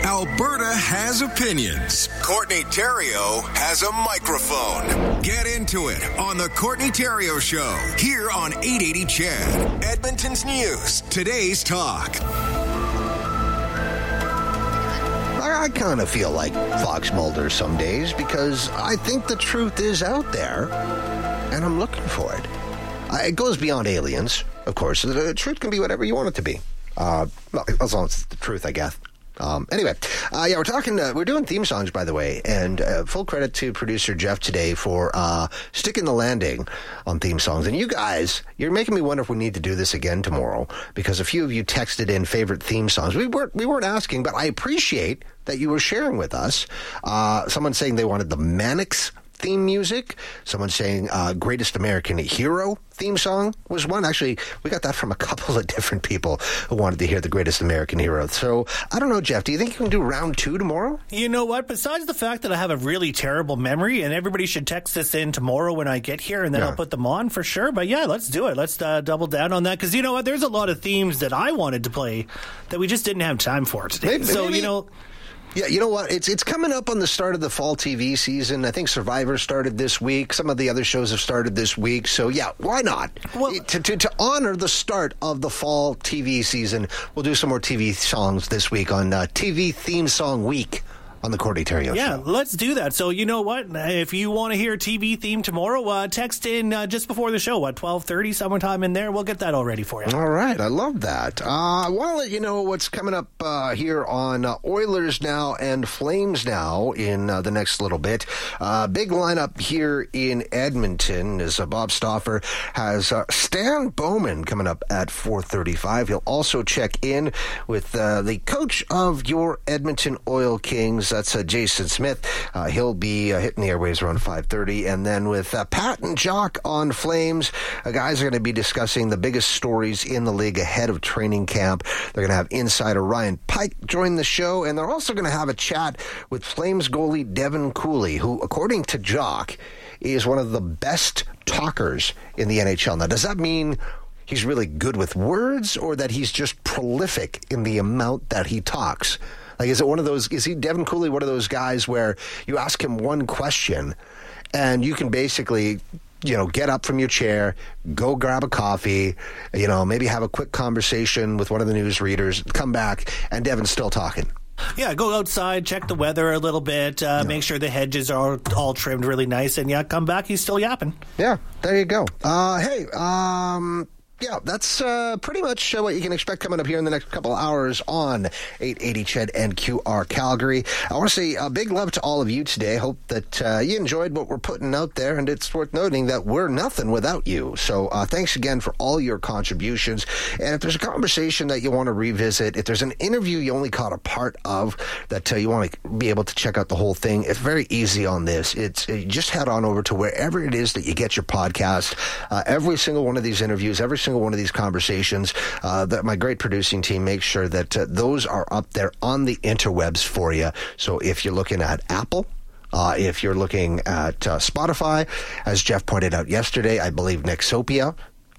Alberta has opinions. Courtney Theriault has a microphone. Get into it on the Courtney Theriault Show here on 880 CHED, Edmonton's News, today's talk. I kind of feel like Fox Mulder some days because I think the truth is out there and I'm looking for it. It goes beyond aliens, of course. The truth can be whatever you want it to be. Well, as long as it's the truth, I guess. Anyway, we're doing theme songs, by the way, and full credit to producer Jeff today for sticking the landing on theme songs. And you guys, you're making me wonder if we need to do this again tomorrow, because a few of you texted in favorite theme songs. We weren't asking, but I appreciate that you were sharing with us. Someone saying they wanted the Mannix theme music. Someone saying Greatest American Hero theme song was one. Actually, we got that from a couple of different people who wanted to hear the Greatest American Hero. So, I don't know, Jeff, do you think you can do round 2 tomorrow? You know what? Besides the fact that I have a really terrible memory, and everybody should text this in tomorrow when I get here, and then I'll put them on for sure. But yeah, let's do it. Let's double down on that, because you know what? There's a lot of themes that I wanted to play that we just didn't have time for today. Maybe. Yeah, you know what? It's coming up on the start of the fall TV season. I think Survivor started this week. Some of the other shows have started this week. So, yeah, why not? Well, to honor the start of the fall TV season, we'll do some more TV songs this week on TV Theme Song Week on the Courtney Theriault Show. Yeah, let's do that. So, you know what? If you want to hear a TV theme tomorrow, text in just before the show, 12:30, sometime in there. We'll get that all ready for you. All right. I love that. I want to let you know what's coming up here on Oilers Now and Flames Now in the next little bit. Big lineup here in Edmonton as Bob Stauffer has Stan Bowman coming up at 4:35. He'll also check in with the coach of your Edmonton Oil Kings. That's Jason Smith. He'll be hitting the airwaves around 5:30. And then with Pat and Jock on Flames, guys are going to be discussing the biggest stories in the league ahead of training camp. They're going to have insider Ryan Pike join the show, and they're also going to have a chat with Flames goalie Devin Cooley, who, according to Jock, is one of the best talkers in the NHL. Now, does that mean he's really good with words, or that he's just prolific in the amount that he talks? Like, is Devin Cooley one of those guys where you ask him one question and you can basically, get up from your chair, go grab a coffee, maybe have a quick conversation with one of the newsreaders, come back, and Devin's still talking? Yeah, go outside, check the weather a little bit, make sure the hedges are all trimmed really nice, and come back, he's still yapping. Yeah, there you go. Yeah, that's pretty much what you can expect coming up here in the next couple of hours on 880 CHED and QR Calgary. I want to say a big love to all of you today. Hope that you enjoyed what we're putting out there, and it's worth noting that we're nothing without you. So thanks again for all your contributions. And if there's a conversation that you want to revisit, if there's an interview you only caught a part of that you want to be able to check out the whole thing, it's very easy on this. You just head on over to wherever it is that you get your podcast. Every single one of these interviews, every single one of these conversations, that my great producing team makes sure that those are up there on the interwebs for you. So if you're looking at Apple, if you're looking at Spotify, as Jeff pointed out yesterday, I believe Nexopia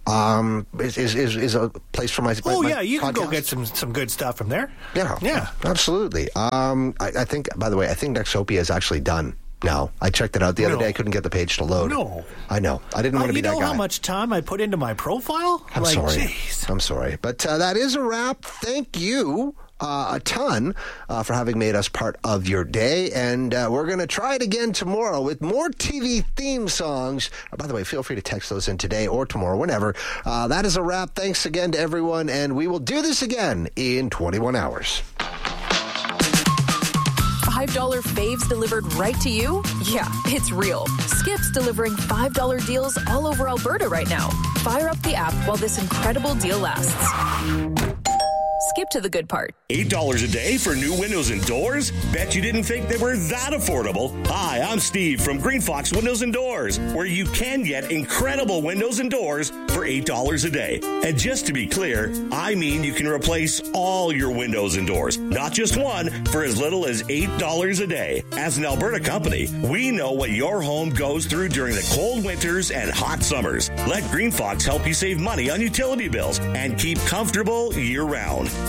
is a place for my you podcast. can go get some good stuff from there. Yeah, absolutely. I think Nexopia is actually done. No, I checked it out the other day. I couldn't get the page to load. No. I know. I didn't want to be that guy. You know how much time I put into my profile? I'm sorry. Geez. I'm sorry. But that is a wrap. Thank you a ton for having made us part of your day. And we're going to try it again tomorrow with more TV theme songs. By the way, feel free to text those in today or tomorrow, whenever. That is a wrap. Thanks again to everyone. And we will do this again in 21 hours. $5 faves delivered right to you? Yeah, it's real. Skip's delivering $5 deals all over Alberta right now. Fire up the app while this incredible deal lasts. Skip to the good part. $8 a day for new windows and doors? Bet you didn't think they were that affordable. Hi, I'm Steve from Green Fox Windows and Doors, where you can get incredible windows and doors for $8 a day. And just to be clear, I mean you can replace all your windows and doors, not just one, for as little as $8 a day. As an Alberta company, we know what your home goes through during the cold winters and hot summers. Let Green Fox help you save money on utility bills and keep comfortable year-round.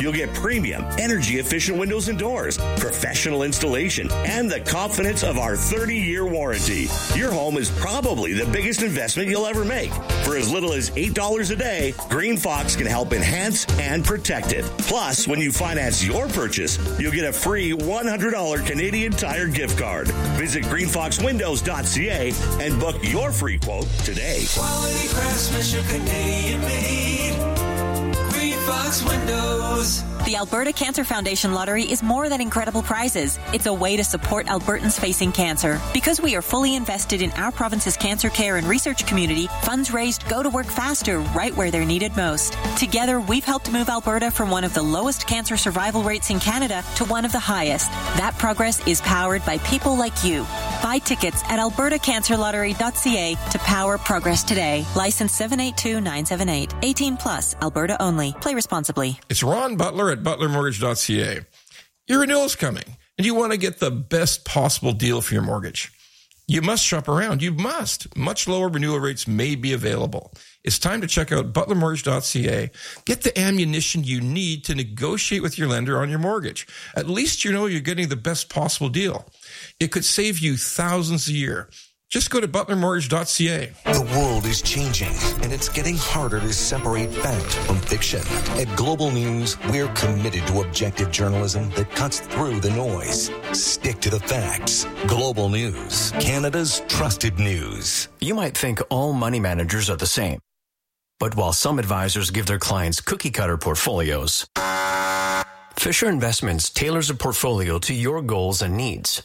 you'll get premium, energy-efficient windows and doors, professional installation, and the confidence of our 30-year warranty. Your home is probably the biggest investment you'll ever make. For as little as $8 a day, Green Fox can help enhance and protect it. Plus, when you finance your purchase, you'll get a free $100 Canadian Tire gift card. Visit greenfoxwindows.ca and book your free quote today. Quality craftsmanship, Canadian made. Green Fox Windows. The Alberta Cancer Foundation Lottery is more than incredible prizes. It's a way to support Albertans facing cancer. Because we are fully invested in our province's cancer care and research community, funds raised go to work faster right where they're needed most. Together, we've helped move Alberta from one of the lowest cancer survival rates in Canada to one of the highest. That progress is powered by people like you. Buy tickets at albertacancerlottery.ca to power progress today. License 782978. 18 plus, Alberta only. Play responsibly. It's Ron Butler at butlermortgage.ca. Your renewal's coming, and you want to get the best possible deal for your mortgage. You must shop around. You must. Much lower renewal rates may be available. It's time to check out butlermortgage.ca. Get the ammunition you need to negotiate with your lender on your mortgage. At least you know you're getting the best possible deal. It could save you thousands a year. Just go to butlermortgage.ca. The world is changing, and it's getting harder to separate fact from fiction. At Global News, we're committed to objective journalism that cuts through the noise. Stick to the facts. Global News, Canada's trusted news. You might think all money managers are the same. But while some advisors give their clients cookie-cutter portfolios, Fisher Investments tailors a portfolio to your goals and needs.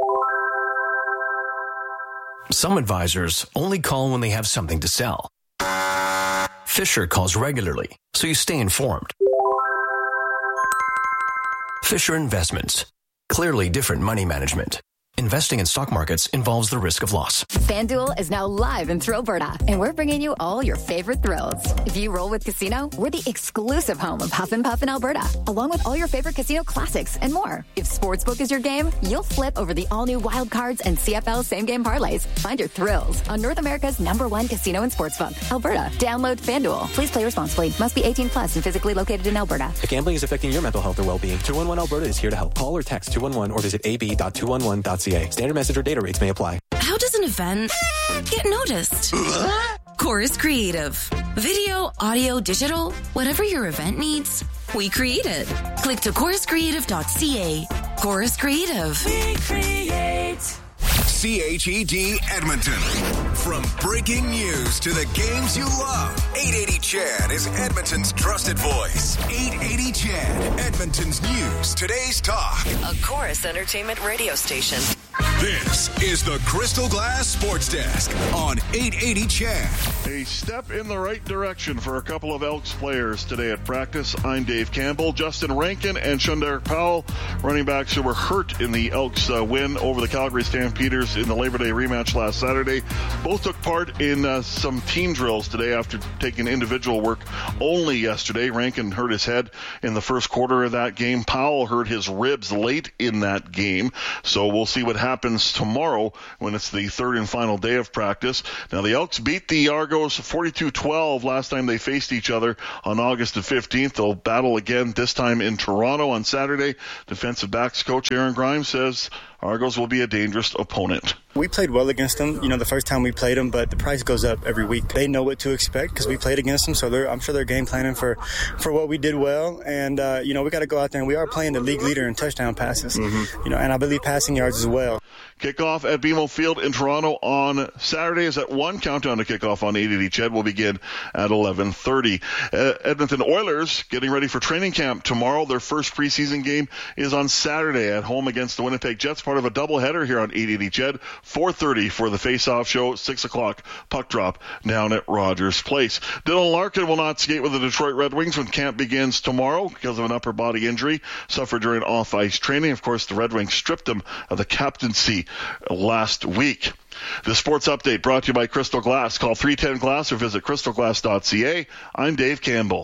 Some advisors only call when they have something to sell. Fisher calls regularly, so you stay informed. Fisher Investments. Clearly different money management. Investing in stock markets involves the risk of loss. FanDuel is now live in Alberta, and we're bringing you all your favorite thrills. If you roll with Casino, we're the exclusive home of Huff and Puff in Alberta, along with all your favorite casino classics and more. If Sportsbook is your game, you'll flip over the all-new Wild Cards and CFL same-game parlays. Find your thrills on North America's #1 casino and sportsbook, Alberta. Download FanDuel. Please play responsibly. Must be 18 plus and physically located in Alberta. If gambling is affecting your mental health or well-being, 211 Alberta is here to help. Call or text 211 or visit ab.211.ca. Standard message or data rates may apply. How does an event get noticed? Chorus Creative. Video, audio, digital, whatever your event needs, we create it. Click to choruscreative.ca. Chorus Creative. We create. CHED Edmonton. From breaking news to the games you love, 880 CHED is Edmonton's trusted voice. 880 CHED, Edmonton's news, today's talk. A Chorus Entertainment radio station. This is the Crystal Glass Sports Desk on 880 CHED. A step in the right direction for a couple of Elks players today at practice. I'm Dave Campbell. Justin Rankin and Shundar Powell, running backs who were hurt in the Elks win over the Calgary Stampeders in the Labor Day rematch last Saturday. Both took part in some team drills today after taking individual work only yesterday. Rankin hurt his head in the first quarter of that game. Powell hurt his ribs late in that game. So we'll see what happens tomorrow when it's the third and final day of practice. Now, the Elks beat the Argos 42-12 last time they faced each other on August the 15th. They'll battle again, this time in Toronto on Saturday. Defensive backs coach Aaron Grimes says Argos will be a dangerous opponent. We played well against them, the first time we played them, but the price goes up every week. They know what to expect because we played against them, so I'm sure they're game planning for what we did well. And, we got to go out there, and we are playing the league leader in touchdown passes, and I believe passing yards as well. Kickoff at BMO Field in Toronto on Saturday is at 1. Countdown to kickoff on 880 CHED will begin at 11:30. Edmonton Oilers getting ready for training camp tomorrow. Their first preseason game is on Saturday at home against the Winnipeg Jets, part of a doubleheader here on 880 CHED. 4:30 for the face-off show, 6 o'clock puck drop down at Rogers Place. Dylan Larkin will not skate with the Detroit Red Wings when camp begins tomorrow because of an upper body injury suffered during off-ice training. Of course, the Red Wings stripped him of the captaincy last week. The sports update brought to you by Crystal Glass. Call 310-GLASS or visit crystalglass.ca. I'm Dave Campbell.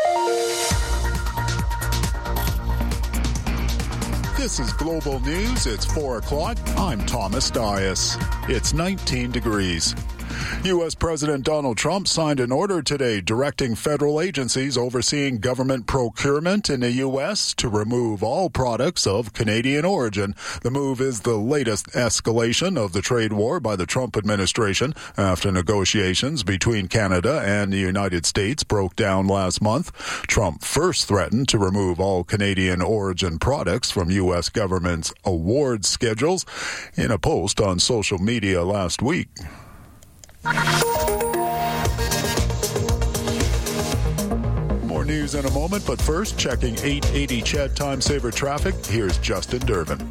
This is Global News. It's 4 o'clock. I'm Thomas Dias. It's 19 degrees. U.S. President Donald Trump signed an order today directing federal agencies overseeing government procurement in the U.S. to remove all products of Canadian origin. The move is the latest escalation of the trade war by the Trump administration after negotiations between Canada and the United States broke down last month. Trump first threatened to remove all Canadian origin products from U.S. government's award schedules in a post on social media last week. More news in a moment, but first, checking 880 CHED Time Saver traffic. Here's Justin Durbin.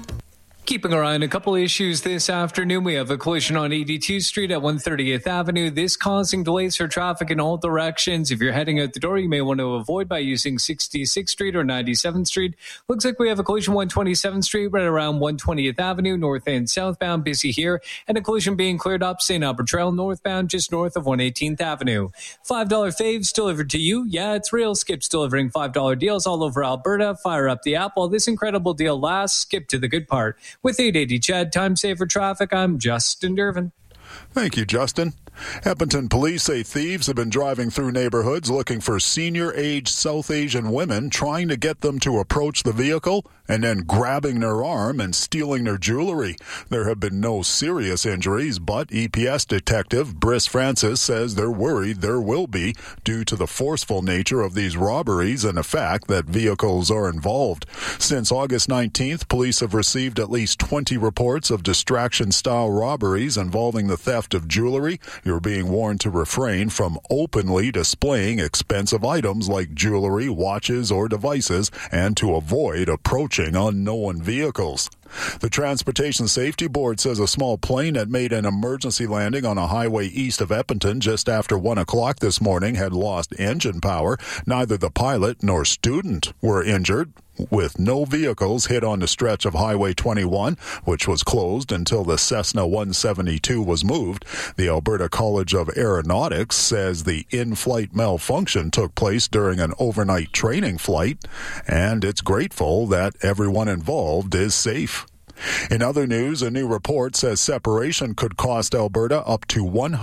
Keeping our eye on a couple issues this afternoon, we have a collision on 82nd Street at 130th Avenue. This causing delays for traffic in all directions. If you're heading out the door, you may want to avoid by using 66th Street or 97th Street. Looks like we have a collision 127th Street right around 120th Avenue, north and southbound, busy here. And a collision being cleared up St. Albert Trail northbound, just north of 118th Avenue. $5 faves delivered to you. Yeah, it's real. Skip's delivering $5 deals all over Alberta. Fire up the app while this incredible deal lasts. Skip to the good part. With 880 CHED Time Saver Traffic, I'm Justin Durbin. Thank you, Justin. Edmonton police say thieves have been driving through neighborhoods looking for senior-aged South Asian women, trying to get them to approach the vehicle and then grabbing their arm and stealing their jewelry. There have been no serious injuries, but EPS detective Briss Francis says they're worried there will be due to the forceful nature of these robberies and the fact that vehicles are involved. Since August 19th, police have received at least 20 reports of distraction-style robberies involving the theft of jewelry. You're being warned to refrain from openly displaying expensive items like jewelry, watches, or devices, and to avoid approaching unknown vehicles. The Transportation Safety Board says a small plane that made an emergency landing on a highway east of Edmonton just after 1 o'clock this morning had lost engine power. Neither the pilot nor student were injured, with no vehicles hit on the stretch of Highway 21, which was closed until the Cessna 172 was moved. The Alberta College of Aeronautics says the in-flight malfunction took place during an overnight training flight, and it's grateful that everyone involved is safe. In other news, a new report says separation could cost Alberta up to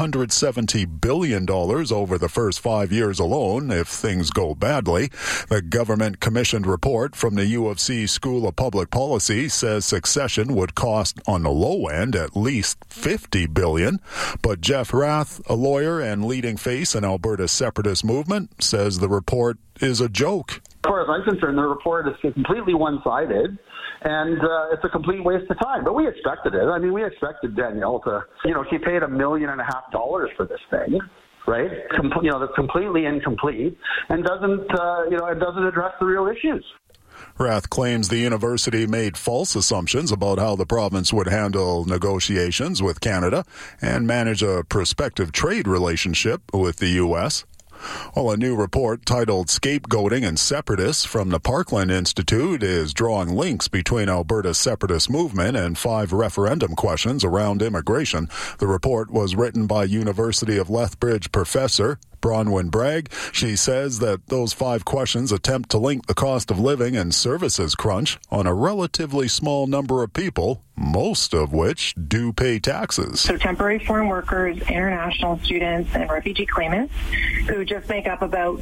$170 billion over the first 5 years alone if things go badly. The government-commissioned report from the U of C School of Public Policy says succession would cost, on the low end, at least $50 billion. But Jeff Rath, a lawyer and leading face in Alberta's separatist movement, says the report is a joke. As far as I'm concerned, the report is completely one-sided, and it's a complete waste of time. But we expected it. I mean, we expected Danielle to, she paid $1.5 million for this thing, right? That's completely incomplete and doesn't, it doesn't address the real issues. Rath claims the university made false assumptions about how the province would handle negotiations with Canada and manage a prospective trade relationship with the U.S. Well, a new report titled Scapegoating and Separatists from the Parkland Institute is drawing links between Alberta's separatist movement and 5 referendum questions around immigration. The report was written by University of Lethbridge professor Bronwyn Bragg. She says that those 5 questions attempt to link the cost of living and services crunch on a relatively small number of people, most of which do pay taxes. So temporary foreign workers, international students, and refugee claimants who just make up about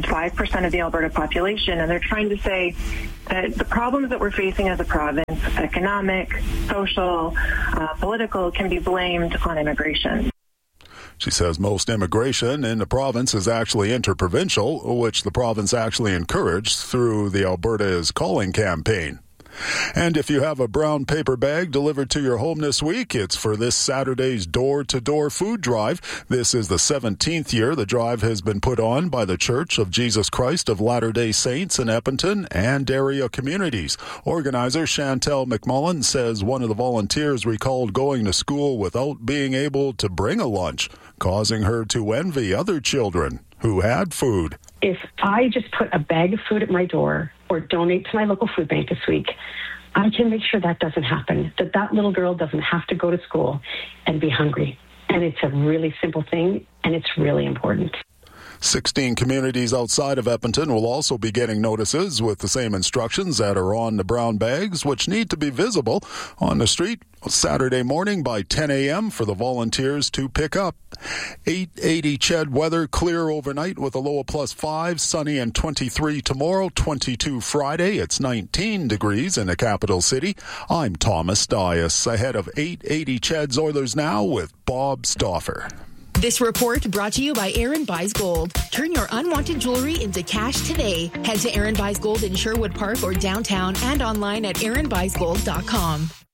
5% of the Alberta population. And they're trying to say that the problems that we're facing as a province, economic, social, political, can be blamed on immigration. She says most immigration in the province is actually interprovincial, which the province actually encouraged through the Alberta is Calling campaign. And if you have a brown paper bag delivered to your home this week, it's for this Saturday's door-to-door food drive. This is the 17th year the drive has been put on by the Church of Jesus Christ of Latter-day Saints in Edmonton and area communities. Organizer Chantel McMullen says one of the volunteers recalled going to school without being able to bring a lunch, causing her to envy other children who had food. If I just put a bag of food at my door or donate to my local food bank this week, I can make sure that doesn't happen, that little girl doesn't have to go to school and be hungry. And it's a really simple thing, and it's really important. 16 communities outside of Edmonton will also be getting notices with the same instructions that are on the brown bags, which need to be visible on the street Saturday morning by 10 a.m. for the volunteers to pick up. 880 Ched weather, clear overnight with a low of +5, sunny and 23 tomorrow, 22 Friday. It's 19 degrees in the capital city. I'm Thomas Dias, ahead of 880 Ched's Oilers Now with Bob Stauffer. This report brought to you by Aaron Buys Gold. Turn your unwanted jewelry into cash today. Head to Aaron Buys Gold in Sherwood Park or downtown and online at aaronbuysgold.com.